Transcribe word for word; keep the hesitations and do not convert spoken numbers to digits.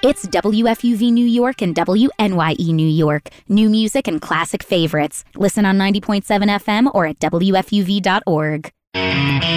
It's W F U V New York and W N Y E New York. New music and classic favorites. Listen on ninety point seven F M or at W F U V dot org.